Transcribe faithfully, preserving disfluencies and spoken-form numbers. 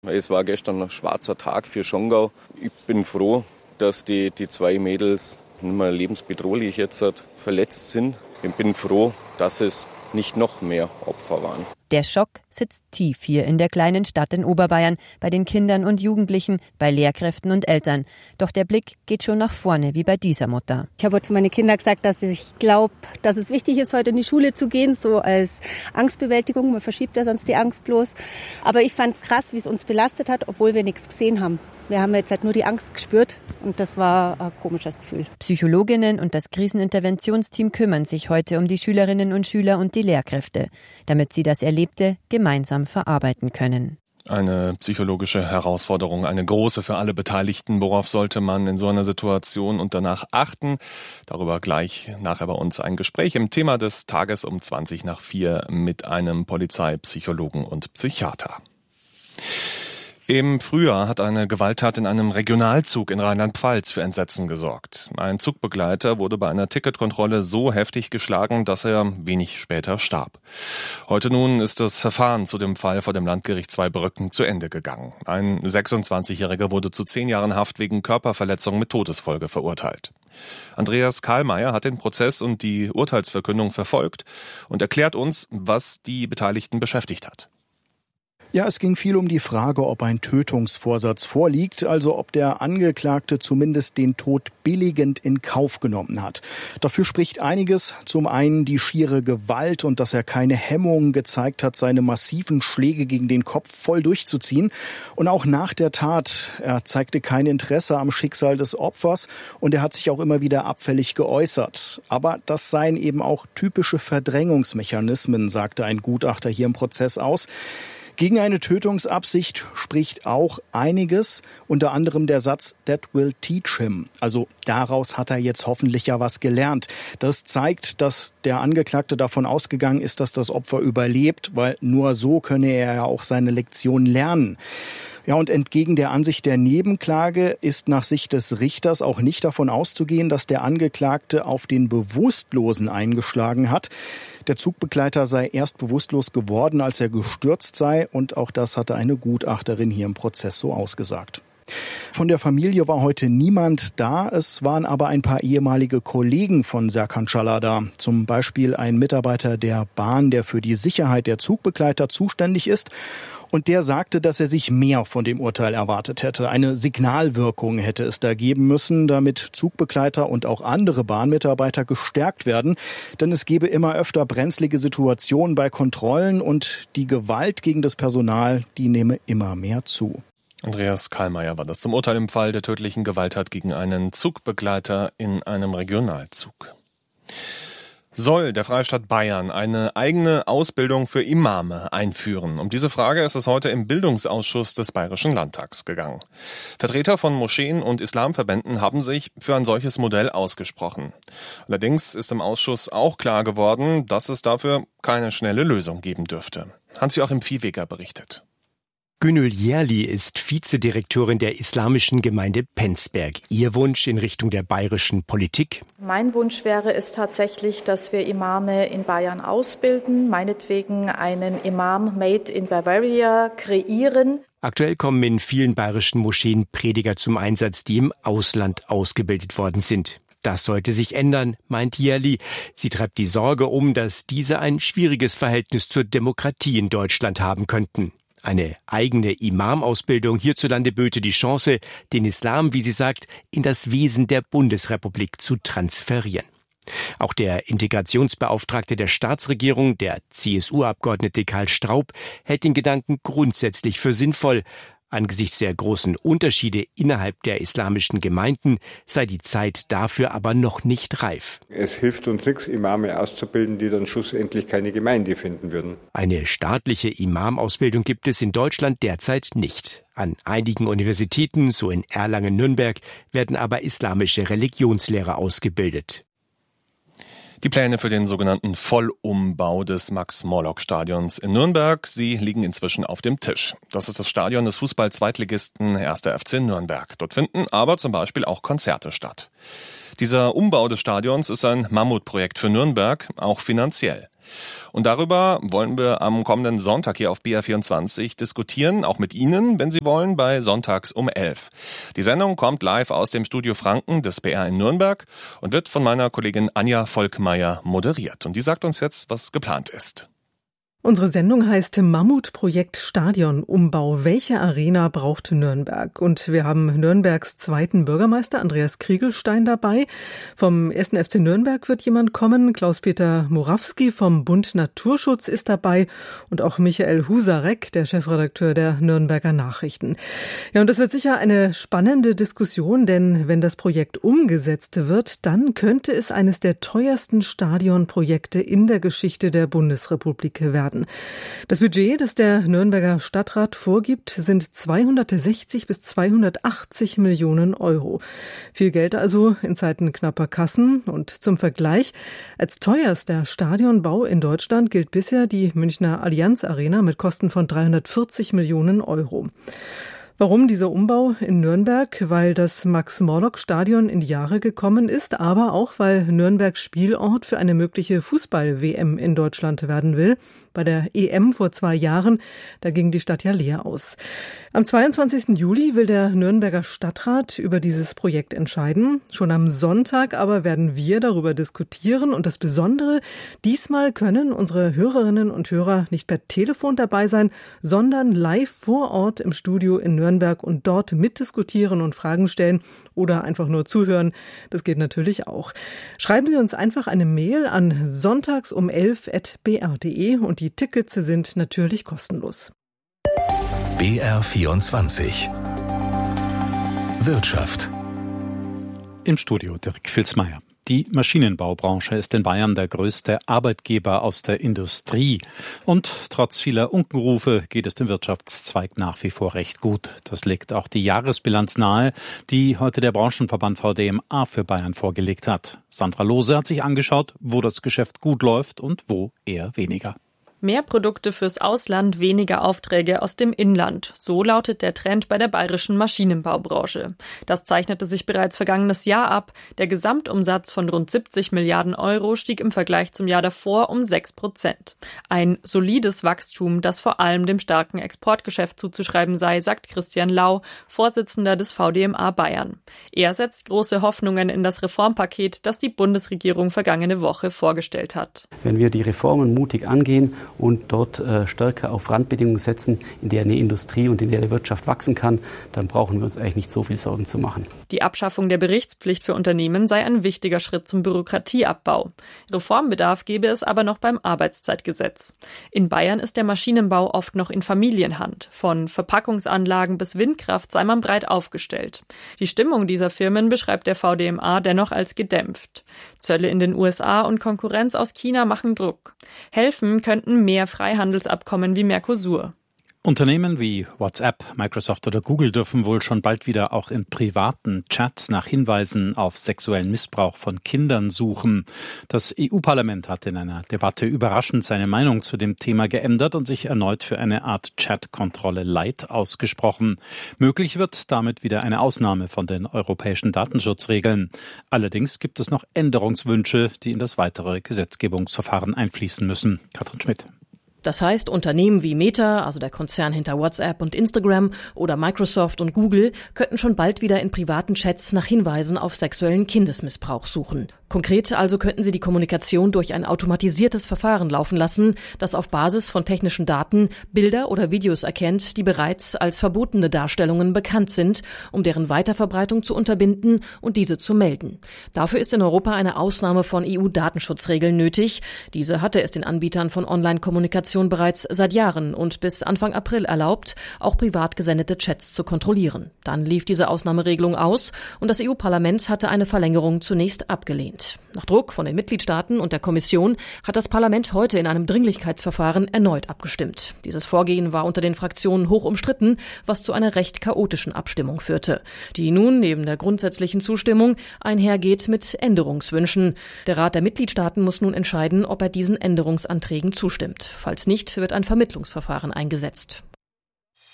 Es war gestern ein schwarzer Tag für Schongau. Ich bin froh, dass die, die zwei Mädels nicht mehr lebensbedrohlich jetzt verletzt sind. Ich bin froh, dass es nicht noch mehr Opfer waren. Der Schock sitzt tief hier in der kleinen Stadt in Oberbayern, bei den Kindern und Jugendlichen, bei Lehrkräften und Eltern. Doch der Blick geht schon nach vorne, wie bei dieser Mutter. Ich habe zu meinen Kindern gesagt, dass ich glaube, dass es wichtig ist, heute in die Schule zu gehen, so als Angstbewältigung. Man verschiebt ja sonst die Angst bloß. Aber ich fand es krass, wie es uns belastet hat, obwohl wir nichts gesehen haben. Wir haben jetzt halt nur die Angst gespürt und das war ein komisches Gefühl. Psychologinnen und das Kriseninterventionsteam kümmern sich heute um die Schülerinnen und Schüler und die Lehrkräfte, damit sie das Erlebte gemeinsam verarbeiten können. Eine psychologische Herausforderung, eine große für alle Beteiligten. Worauf sollte man in so einer Situation und danach achten? Darüber gleich nachher bei uns ein Gespräch im Thema des Tages um zwanzig nach vier mit einem Polizeipsychologen und Psychiater. Im Frühjahr hat eine Gewalttat in einem Regionalzug in Rheinland-Pfalz für Entsetzen gesorgt. Ein Zugbegleiter wurde bei einer Ticketkontrolle so heftig geschlagen, dass er wenig später starb. Heute nun ist das Verfahren zu dem Fall vor dem Landgericht Zweibrücken zu Ende gegangen. Ein sechsundzwanzigjähriger wurde zu zehn Jahren Haft wegen Körperverletzung mit Todesfolge verurteilt. Andreas Karlmeier hat den Prozess und die Urteilsverkündung verfolgt und erklärt uns, was die Beteiligten beschäftigt hat. Ja, es ging viel um die Frage, ob ein Tötungsvorsatz vorliegt, also ob der Angeklagte zumindest den Tod billigend in Kauf genommen hat. Dafür spricht einiges. Zum einen die schiere Gewalt und dass er keine Hemmungen gezeigt hat, seine massiven Schläge gegen den Kopf voll durchzuziehen. Und auch nach der Tat, er zeigte kein Interesse am Schicksal des Opfers und er hat sich auch immer wieder abfällig geäußert. Aber das seien eben auch typische Verdrängungsmechanismen, sagte ein Gutachter hier im Prozess aus. Gegen eine Tötungsabsicht spricht auch einiges, unter anderem der Satz "That will teach him", also daraus hat er jetzt hoffentlich ja was gelernt. Das zeigt, dass der Angeklagte davon ausgegangen ist, dass das Opfer überlebt, weil nur so könne er ja auch seine Lektion lernen. Ja, und entgegen der Ansicht der Nebenklage ist nach Sicht des Richters auch nicht davon auszugehen, dass der Angeklagte auf den Bewusstlosen eingeschlagen hat. Der Zugbegleiter sei erst bewusstlos geworden, als er gestürzt sei, und auch das hatte eine Gutachterin hier im Prozess so ausgesagt. Von der Familie war heute niemand da, es waren aber ein paar ehemalige Kollegen von Serkan Çalhar da. Zum Beispiel ein Mitarbeiter der Bahn, der für die Sicherheit der Zugbegleiter zuständig ist. Und der sagte, dass er sich mehr von dem Urteil erwartet hätte. Eine Signalwirkung hätte es da geben müssen, damit Zugbegleiter und auch andere Bahnmitarbeiter gestärkt werden. Denn es gebe immer öfter brenzlige Situationen bei Kontrollen und die Gewalt gegen das Personal, die nehme immer mehr zu. Andreas Karlmeier war das zum Urteil im Fall der tödlichen Gewalttat gegen einen Zugbegleiter in einem Regionalzug. Soll der Freistaat Bayern eine eigene Ausbildung für Imame einführen? Um diese Frage ist es heute im Bildungsausschuss des Bayerischen Landtags gegangen. Vertreter von Moscheen und Islamverbänden haben sich für ein solches Modell ausgesprochen. Allerdings ist im Ausschuss auch klar geworden, dass es dafür keine schnelle Lösung geben dürfte. Hans-Joachim Viehweger berichtet. Gönül Yerli ist Vizedirektorin der islamischen Gemeinde Penzberg. Ihr Wunsch in Richtung der bayerischen Politik? Mein Wunsch wäre es tatsächlich, dass wir Imame in Bayern ausbilden, meinetwegen einen Imam Made in Bavaria kreieren. Aktuell kommen in vielen bayerischen Moscheen Prediger zum Einsatz, die im Ausland ausgebildet worden sind. Das sollte sich ändern, meint Yerli. Sie treibt die Sorge um, dass diese ein schwieriges Verhältnis zur Demokratie in Deutschland haben könnten. Eine eigene Imam-Ausbildung hierzulande böte die Chance, den Islam, wie sie sagt, in das Wesen der Bundesrepublik zu transferieren. Auch der Integrationsbeauftragte der Staatsregierung, der C S U-Abgeordnete Karl Straub, hält den Gedanken grundsätzlich für sinnvoll. Angesichts der großen Unterschiede innerhalb der islamischen Gemeinden sei die Zeit dafür aber noch nicht reif. Es hilft uns nichts, Imame auszubilden, die dann schlussendlich keine Gemeinde finden würden. Eine staatliche Imamausbildung gibt es in Deutschland derzeit nicht. An einigen Universitäten, so in Erlangen-Nürnberg, werden aber islamische Religionslehrer ausgebildet. Die Pläne für den sogenannten Vollumbau des Max-Morlock-Stadions in Nürnberg, sie liegen inzwischen auf dem Tisch. Das ist das Stadion des Fußball-Zweitligisten erster F C Nürnberg. Dort finden aber zum Beispiel auch Konzerte statt. Dieser Umbau des Stadions ist ein Mammutprojekt für Nürnberg, auch finanziell. Und darüber wollen wir am kommenden Sonntag hier auf B R vierundzwanzig diskutieren, auch mit Ihnen, wenn Sie wollen, bei Sonntags um elf. Die Sendung kommt live aus dem Studio Franken des B R in Nürnberg und wird von meiner Kollegin Anja Volkmeier moderiert. Und die sagt uns jetzt, was geplant ist. Unsere Sendung heißt Mammutprojekt Stadionumbau. Welche Arena braucht Nürnberg? Und wir haben Nürnbergs zweiten Bürgermeister Andreas Kriegelstein dabei. Vom ersten F C Nürnberg wird jemand kommen. Klaus-Peter Morawski vom Bund Naturschutz ist dabei und auch Michael Husarek, der Chefredakteur der Nürnberger Nachrichten. Ja, und das wird sicher eine spannende Diskussion, denn wenn das Projekt umgesetzt wird, dann könnte es eines der teuersten Stadionprojekte in der Geschichte der Bundesrepublik werden. Das Budget, das der Nürnberger Stadtrat vorgibt, sind zweihundertsechzig bis zweihundertachtzig Millionen Euro. Viel Geld also in Zeiten knapper Kassen. Und zum Vergleich, als teuerster Stadionbau in Deutschland gilt bisher die Münchner Allianz Arena mit Kosten von dreihundertvierzig Millionen Euro. Warum dieser Umbau in Nürnberg? Weil das Max-Morlock-Stadion in die Jahre gekommen ist, aber auch, weil Nürnberg Spielort für eine mögliche Fußball-W M in Deutschland werden will. Bei der E M vor zwei Jahren, da ging die Stadt ja leer aus. Am zweiundzwanzigsten Juli will der Nürnberger Stadtrat über dieses Projekt entscheiden. Schon am Sonntag aber werden wir darüber diskutieren. Und das Besondere, diesmal können unsere Hörerinnen und Hörer nicht per Telefon dabei sein, sondern live vor Ort im Studio in Nürnberg und dort mitdiskutieren und Fragen stellen oder einfach nur zuhören. Das geht natürlich auch. Schreiben Sie uns einfach eine Mail an sonntags um elf at b r punkt d e und die Tickets sind natürlich kostenlos. B R vierundzwanzig Wirtschaft. Im Studio Dirk Filzmeier. Die Maschinenbaubranche ist in Bayern der größte Arbeitgeber aus der Industrie. Und trotz vieler Unkenrufe geht es dem Wirtschaftszweig nach wie vor recht gut. Das legt auch die Jahresbilanz nahe, die heute der Branchenverband V D M A für Bayern vorgelegt hat. Sandra Lohse hat sich angeschaut, wo das Geschäft gut läuft und wo eher weniger. Mehr Produkte fürs Ausland, weniger Aufträge aus dem Inland. So lautet der Trend bei der bayerischen Maschinenbaubranche. Das zeichnete sich bereits vergangenes Jahr ab. Der Gesamtumsatz von rund siebzig Milliarden Euro stieg im Vergleich zum Jahr davor um sechs Prozent. Ein solides Wachstum, das vor allem dem starken Exportgeschäft zuzuschreiben sei, sagt Christian Lau, Vorsitzender des V D M A Bayern. Er setzt große Hoffnungen in das Reformpaket, das die Bundesregierung vergangene Woche vorgestellt hat. Wenn wir die Reformen mutig angehen und dort äh, stärker auf Randbedingungen setzen, in der eine Industrie und in der die Wirtschaft wachsen kann, dann brauchen wir uns eigentlich nicht so viel Sorgen zu machen. Die Abschaffung der Berichtspflicht für Unternehmen sei ein wichtiger Schritt zum Bürokratieabbau. Reformbedarf gäbe es aber noch beim Arbeitszeitgesetz. In Bayern ist der Maschinenbau oft noch in Familienhand. Von Verpackungsanlagen bis Windkraft sei man breit aufgestellt. Die Stimmung dieser Firmen beschreibt der V D M A dennoch als gedämpft. Zölle in den U S A und Konkurrenz aus China machen Druck. Helfen könnten mehr Freihandelsabkommen wie Mercosur. Unternehmen wie WhatsApp, Microsoft oder Google dürfen wohl schon bald wieder auch in privaten Chats nach Hinweisen auf sexuellen Missbrauch von Kindern suchen. Das E U-Parlament hat in einer Debatte überraschend seine Meinung zu dem Thema geändert und sich erneut für eine Art Chat-Kontrolle Light ausgesprochen. Möglich wird damit wieder eine Ausnahme von den europäischen Datenschutzregeln. Allerdings gibt es noch Änderungswünsche, die in das weitere Gesetzgebungsverfahren einfließen müssen. Katrin Schmidt. Das heißt, Unternehmen wie Meta, also der Konzern hinter WhatsApp und Instagram, oder Microsoft und Google könnten schon bald wieder in privaten Chats nach Hinweisen auf sexuellen Kindesmissbrauch suchen. Konkret also könnten sie die Kommunikation durch ein automatisiertes Verfahren laufen lassen, das auf Basis von technischen Daten Bilder oder Videos erkennt, die bereits als verbotene Darstellungen bekannt sind, um deren Weiterverbreitung zu unterbinden und diese zu melden. Dafür ist in Europa eine Ausnahme von E U-Datenschutzregeln nötig. Diese hatte es den Anbietern von Online-Kommunikation bereits seit Jahren und bis Anfang April erlaubt, auch privat gesendete Chats zu kontrollieren. Dann lief diese Ausnahmeregelung aus und das E U-Parlament hatte eine Verlängerung zunächst abgelehnt. Nach Druck von den Mitgliedstaaten und der Kommission hat das Parlament heute in einem Dringlichkeitsverfahren erneut abgestimmt. Dieses Vorgehen war unter den Fraktionen hoch umstritten, was zu einer recht chaotischen Abstimmung führte, die nun neben der grundsätzlichen Zustimmung einhergeht mit Änderungswünschen. Der Rat der Mitgliedstaaten muss nun entscheiden, ob er diesen Änderungsanträgen zustimmt. Falls nicht, wird ein Vermittlungsverfahren eingesetzt.